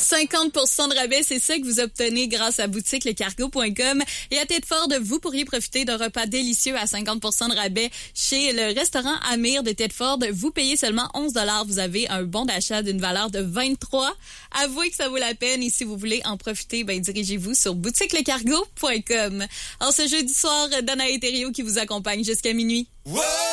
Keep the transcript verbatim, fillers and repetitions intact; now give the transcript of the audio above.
cinquante pour cent de rabais, c'est ça que vous obtenez grâce à boutique le cargo point com. Et à Tedford, vous pourriez profiter d'un repas délicieux à cinquante pour cent de rabais chez le restaurant Amir de Tedford. Vous payez seulement onze dollars. Vous avez un bon d'achat d'une valeur de vingt-trois. Avouez que ça vaut la peine. Et si vous voulez en profiter, ben dirigez-vous sur boutique le cargo point com. Alors, ce jeudi soir, Danae Thériault qui vous accompagne jusqu'à minuit. Wow!